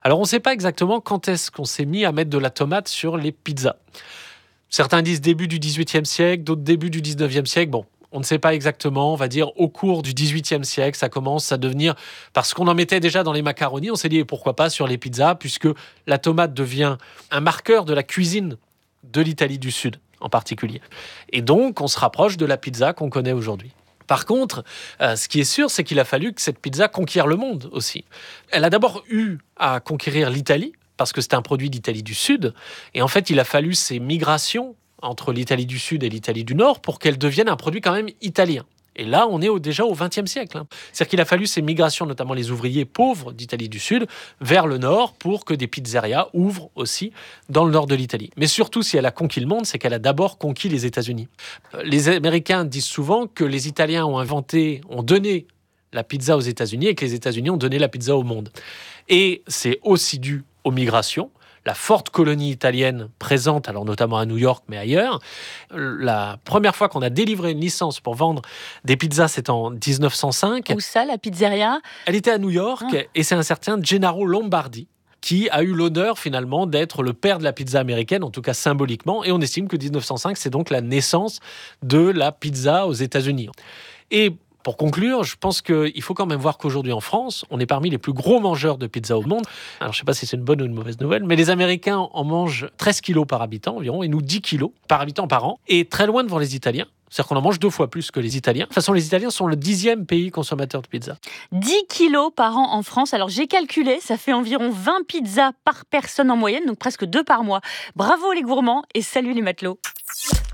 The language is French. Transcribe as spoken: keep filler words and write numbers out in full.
Alors on ne sait pas exactement quand est-ce qu'on s'est mis à mettre de la tomate sur les pizzas. Certains disent début du dix-huitième siècle, d'autres début du dix-neuvième siècle. Bon, on ne sait pas exactement, on va dire au cours du dix-huitième siècle, ça commence à devenir... Parce qu'on en mettait déjà dans les macaronis, on s'est dit et pourquoi pas sur les pizzas, puisque la tomate devient un marqueur de la cuisine de l'Italie du Sud en particulier. Et donc, on se rapproche de la pizza qu'on connaît aujourd'hui. Par contre, euh, ce qui est sûr, c'est qu'il a fallu que cette pizza conquiert le monde aussi. Elle a d'abord eu à conquérir l'Italie, parce que c'était un produit d'Italie du Sud. Et en fait, il a fallu ces migrations entre l'Italie du Sud et l'Italie du Nord pour qu'elle devienne un produit quand même italien. Et là, on est au, déjà au vingtième siècle. Hein. C'est-à-dire qu'il a fallu ces migrations, notamment les ouvriers pauvres d'Italie du Sud, vers le Nord pour que des pizzerias ouvrent aussi dans le nord de l'Italie. Mais surtout, si elle a conquis le monde, c'est qu'elle a d'abord conquis les États-Unis. Les Américains disent souvent que les Italiens ont inventé, ont donné la pizza aux États-Unis et que les États-Unis ont donné la pizza au monde. Et c'est aussi dû aux migrations. La forte colonie italienne présente, alors notamment à New York, mais ailleurs. La première fois qu'on a délivré une licence pour vendre des pizzas, c'est en dix-neuf cent cinq. Où ça, la pizzeria ? Elle était à New York, ah. et c'est un certain Gennaro Lombardi qui a eu l'honneur finalement d'être le père de la pizza américaine, en tout cas symboliquement, et on estime que dix-neuf cent cinq, c'est donc la naissance de la pizza aux États-Unis. Et pour conclure, je pense qu'il faut quand même voir qu'aujourd'hui en France, on est parmi les plus gros mangeurs de pizza au monde. Alors je ne sais pas si c'est une bonne ou une mauvaise nouvelle, mais les Américains en mangent treize kilos par habitant environ, et nous dix kilos par habitant par an, et très loin devant les Italiens. C'est-à-dire qu'on en mange deux fois plus que les Italiens. De toute façon, les Italiens sont le dixième pays consommateur de pizza. dix kilos par an en France. Alors j'ai calculé, ça fait environ vingt pizzas par personne en moyenne, donc presque deux par mois. Bravo les gourmands et salut les matelots.